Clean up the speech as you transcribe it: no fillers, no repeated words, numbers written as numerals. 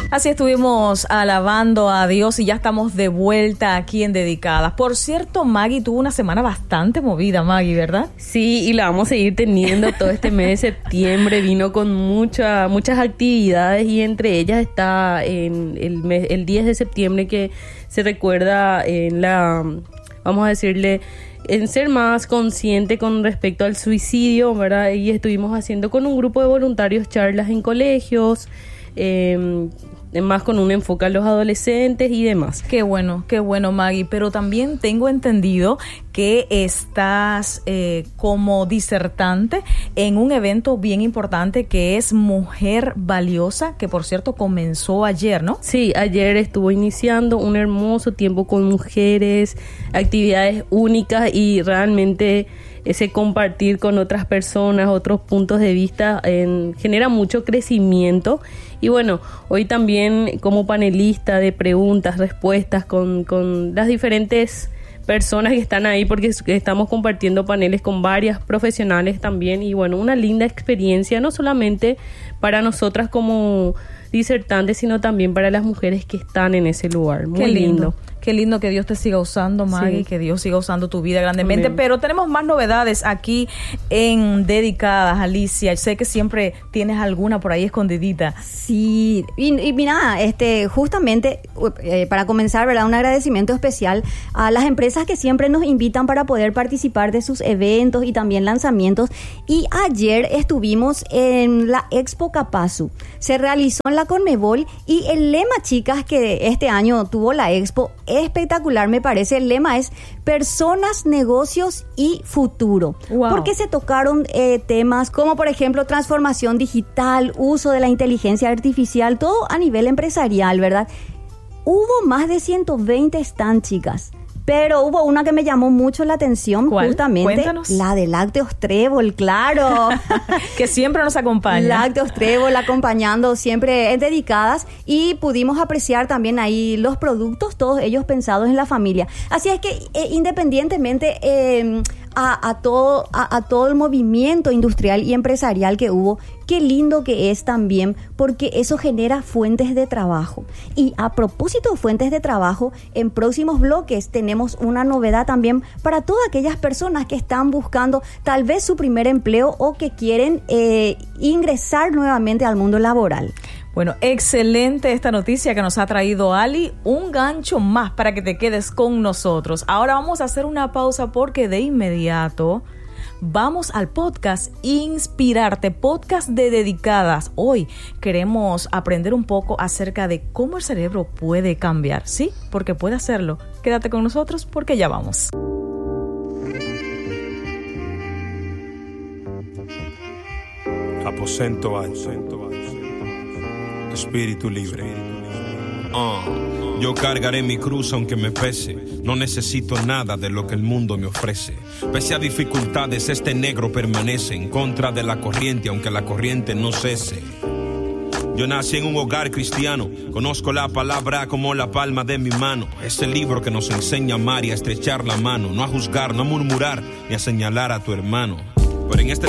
Así estuvimos alabando a Dios y ya estamos de vuelta aquí en Dedicadas. Por cierto, Maggie tuvo una semana bastante movida, Maggie, ¿verdad? Sí, y la vamos a seguir teniendo todo este mes de septiembre. Vino con muchas actividades y entre ellas está el 10 de septiembre que se recuerda vamos a decirle, en ser más consciente con respecto al suicidio, ¿verdad? Y estuvimos haciendo con un grupo de voluntarios charlas en colegios, más con un enfoque a los adolescentes y demás. Qué bueno, Maggie. Pero también tengo entendido que estás como disertante en un evento bien importante que es Mujer Valiosa, que por cierto comenzó ayer, ¿no? Sí, ayer estuvo iniciando un hermoso tiempo con mujeres, actividades únicas y realmente ese compartir con otras personas, otros puntos de vista, genera mucho crecimiento. Y bueno, hoy también como panelista de preguntas, respuestas con las diferentes personas que están ahí, porque estamos compartiendo paneles con varias profesionales también. Y bueno, una linda experiencia, no solamente para nosotras como disertantes, sino también para las mujeres que están en ese lugar. Muy lindo. Qué lindo, que Dios te siga usando, Maggie, sí. Que Dios siga usando tu vida grandemente. Amén. Pero tenemos más novedades aquí en Dedicadas, Alicia. Sé que siempre tienes alguna por ahí escondidita. Sí, y mira, justamente para comenzar, ¿verdad? Un agradecimiento especial a las empresas que siempre nos invitan para poder participar de sus eventos y también lanzamientos. Y ayer estuvimos en la Expo Capazu. Se realizó en la Conmebol y el lema, chicas, que este año tuvo la Expo, espectacular me parece. El lema es personas, negocios y futuro. Wow. Porque se tocaron temas como por ejemplo transformación digital, uso de la inteligencia artificial, todo a nivel empresarial, ¿verdad? Hubo más de 120 stands, chicas. Pero hubo una que me llamó mucho la atención. ¿Cuál? Justamente. Cuéntanos. La de Lácteos Trébol, claro. Que siempre nos acompaña. Lácteos Trébol acompañando siempre en Dedicadas. Y pudimos apreciar también ahí los productos, todos ellos pensados en la familia. Así es que independientemente a todo el movimiento industrial y empresarial que hubo, qué lindo que es también, porque eso genera fuentes de trabajo. Y a propósito de fuentes de trabajo, en próximos bloques tenemos una novedad también para todas aquellas personas que están buscando tal vez su primer empleo o que quieren ingresar nuevamente al mundo laboral. Bueno, excelente esta noticia que nos ha traído Ali. Un gancho más para que te quedes con nosotros. Ahora vamos a hacer una pausa porque de inmediato vamos al podcast Inspirarte, podcast de Dedicadas. Hoy queremos aprender un poco acerca de cómo el cerebro puede cambiar. Sí, porque puede hacerlo. Quédate con nosotros porque ya vamos. Aposento alto. Espíritu libre. Yo cargaré mi cruz aunque me pese. No necesito nada de lo que el mundo me ofrece. Pese a dificultades, este negro permanece en contra de la corriente, aunque la corriente no cese. Yo nací en un hogar cristiano. Conozco la palabra como la palma de mi mano. Es el libro que nos enseña a amar y a estrechar la mano. No a juzgar, no a murmurar, ni a señalar a tu hermano. Pero en este